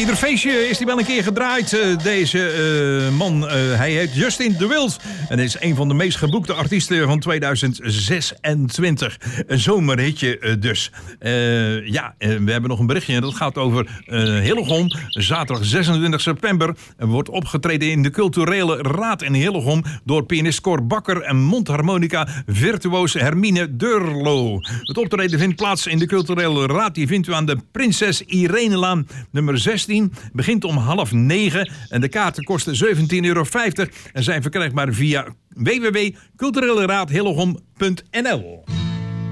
ieder feestje is hij wel een keer gedraaid. Deze man, hij heet Justin de Wild. En is een van de meest geboekte artiesten van 2026. Een zomerhitje dus. We hebben nog een berichtje. En dat gaat over Hillegom. Zaterdag 26 september wordt opgetreden in de Culturele Raad in Hillegom door pianist Cor Bakker en mondharmonica virtuoos Hermine Deurlo. Het optreden vindt plaats in de Culturele Raad. Die vindt u aan de Prinses Irenelaan nummer 16. Begint om 8:30 en de kaarten kosten €17,50 en zijn verkrijgbaar via www.cultureleraadhillegom.nl.